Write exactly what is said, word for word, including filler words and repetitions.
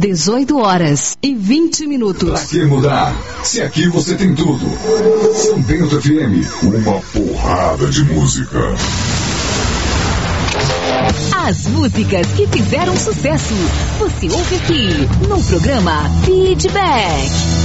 dezoito horas e vinte minutos. Pra que mudar? Se aqui você tem tudo. São Bento F M, uma porrada de música. As músicas que fizeram sucesso, você ouve aqui no programa Feedback.